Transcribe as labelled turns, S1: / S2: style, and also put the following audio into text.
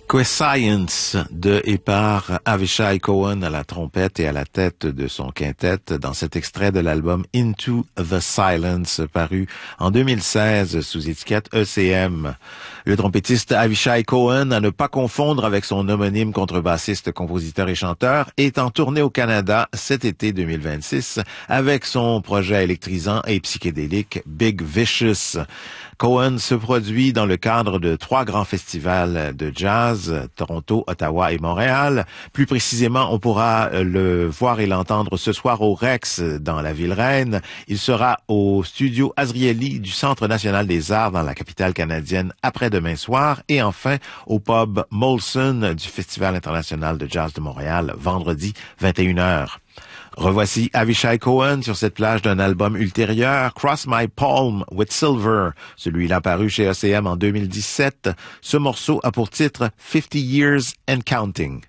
S1: Science de et par Avishai Cohen à la trompette et à la tête de son quintet dans cet extrait de l'album Into the Silence paru en 2016 sous étiquette ECM. Le trompettiste Avishai Cohen, à ne pas confondre avec son homonyme contrebassiste, compositeur et chanteur, est en tournée au Canada cet été 2026 avec son projet électrisant et psychédélique Big Vicious. Cohen se produit dans le cadre de 3 grands festivals de jazz, Toronto, Ottawa et Montréal. Plus précisément, on pourra le voir et l'entendre ce soir au Rex dans la ville reine. Il sera au studio Azrieli du Centre national des arts dans la capitale canadienne après-demain soir et enfin au pub Molson du Festival international de jazz de Montréal vendredi 21h. Revoici Avishai Cohen sur cette plage d'un album ultérieur, Cross My Palm with Silver. Celui-là paru chez ECM en 2017. Ce morceau a pour titre 50 Years and Counting.